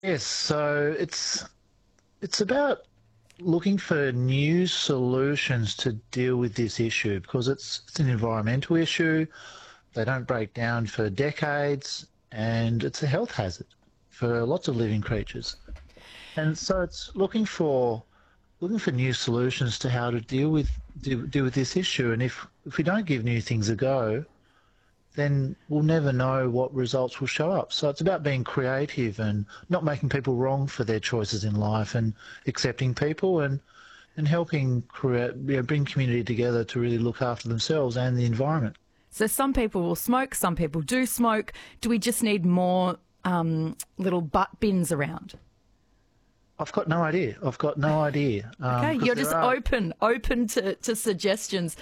Yes, so it's about looking for new solutions to deal with this issue because it's an environmental issue. They don't break down for decades, and it's a health hazard for lots of living creatures. And so it's looking for new solutions to how to deal with this issue. And if we don't give new things a go, then we'll never know what results will show up. So it's about being creative and not making people wrong for their choices in life, and accepting people and helping bring community together to really look after themselves and the environment. So some people will smoke, some people do smoke. Do we just need more little butt bins around? I've got no idea. Okay, you're just open to suggestions.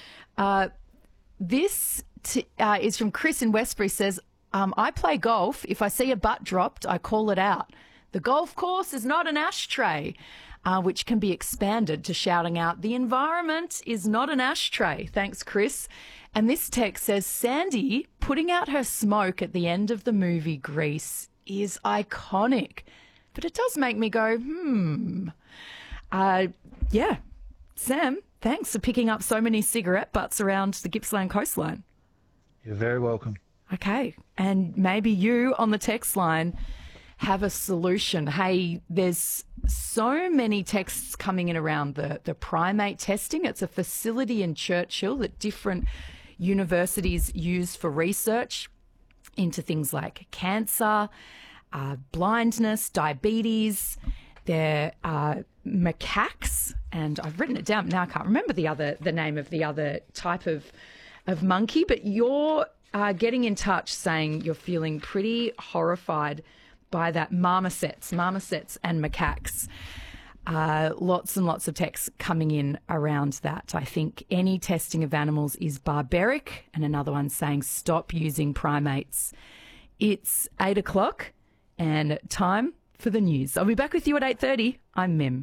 This is from Chris in Westbury. Says, I play golf. If I see a butt dropped, I call it out. The golf course is not an ashtray, which can be expanded to shouting out, the environment is not an ashtray. Thanks, Chris. And this text says, Sandy putting out her smoke at the end of the movie Grease is iconic. But it does make me go, yeah. Sam, thanks for picking up so many cigarette butts around the Gippsland coastline. You're very welcome. Okay. And maybe you on the text line have a solution. Hey, there's so many texts coming in around the primate testing. It's a facility in Churchill that different universities use for research into things like cancer, blindness, diabetes. There are macaques, and I've written it down. Now I can't remember the name of the other type of monkey, but you're getting in touch saying you're feeling pretty horrified by that marmosets and macaques. Lots and lots of texts coming in around that. I think any testing of animals is barbaric, and another one saying stop using primates. It's 8 o'clock and time for the news. I'll be back with you at 8:30. I'm Mim.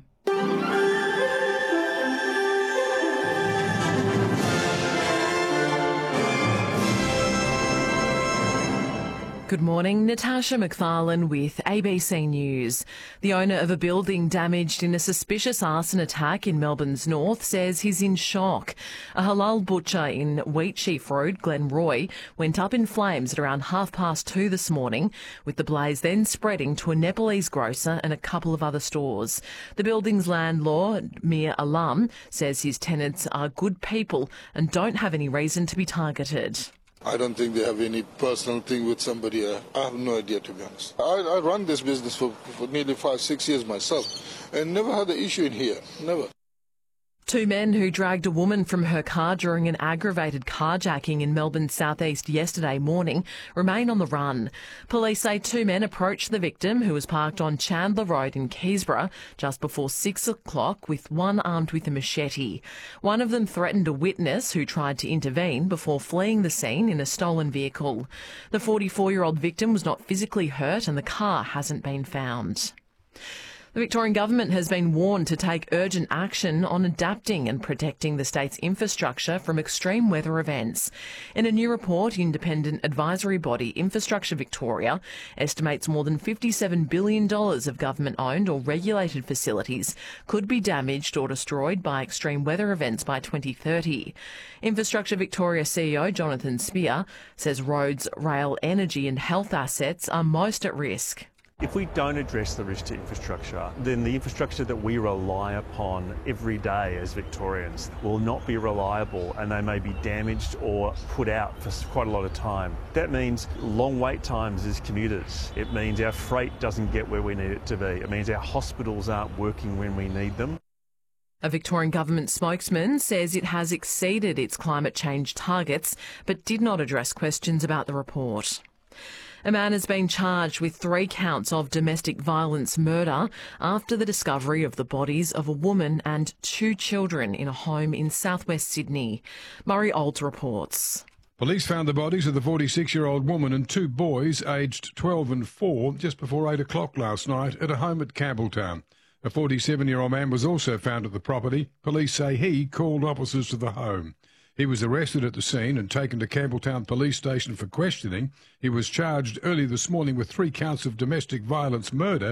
Good morning, Natasha McFarlane with ABC News. The owner of a building damaged in a suspicious arson attack in Melbourne's north says he's in shock. A halal butcher in Wheatsheaf Road, Glenroy, went up in flames at around 2:30 this morning, with the blaze then spreading to a Nepalese grocer and a couple of other stores. The building's landlord, Mir Alam, says his tenants are good people and don't have any reason to be targeted. I don't think they have any personal thing with somebody. I have no idea, to be honest. I run this business for nearly 5-6 years myself and never had an issue in here, never. Two men who dragged a woman from her car during an aggravated carjacking in Melbourne's southeast yesterday morning remain on the run. Police say two men approached the victim, who was parked on Chandler Road in Keysborough, just before 6 o'clock, with one armed with a machete. One of them threatened a witness who tried to intervene before fleeing the scene in a stolen vehicle. The 44-year-old victim was not physically hurt and the car hasn't been found. The Victorian Government has been warned to take urgent action on adapting and protecting the state's infrastructure from extreme weather events. In a new report, independent advisory body Infrastructure Victoria estimates more than $57 billion of government-owned or regulated facilities could be damaged or destroyed by extreme weather events by 2030. Infrastructure Victoria CEO Jonathan Spear says roads, rail, energy and health assets are most at risk. If we don't address the risk to infrastructure, then the infrastructure that we rely upon every day as Victorians will not be reliable, and they may be damaged or put out for quite a lot of time. That means long wait times as commuters. It means our freight doesn't get where we need it to be. It means our hospitals aren't working when we need them. A Victorian Government spokesman says it has exceeded its climate change targets, but did not address questions about the report. A man has been charged with 3 counts of domestic violence murder after the discovery of the bodies of a woman and 2 children in a home in southwest Sydney. Murray Olds reports. Police found the bodies of the 46-year-old woman and 2 boys aged 12 and 4 just before 8 o'clock last night at a home at Campbelltown. A 47-year-old man was also found at the property. Police say he called officers to the home. He was arrested at the scene and taken to Campbelltown Police Station for questioning. He was charged early this morning with 3 counts of domestic violence murder.